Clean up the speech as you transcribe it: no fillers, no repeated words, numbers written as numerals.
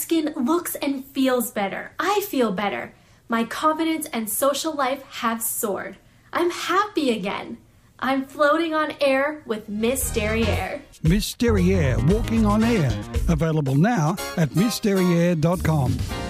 skin looks and feels better. I feel better. My confidence and social life have soared. I'm happy again. I'm floating on air with Miss Derriere. Miss Derriere, walking on air. Available now at missderriere.com.